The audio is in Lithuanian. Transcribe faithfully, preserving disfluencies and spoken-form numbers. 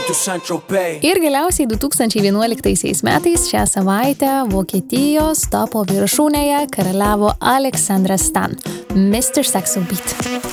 Ir galiausiai du tūkstančiai vienuoliktaisiais metais šią savaitę Vokietijos topo viršūnėje karaliavo Aleksandras Stan, mister Saxo Beat.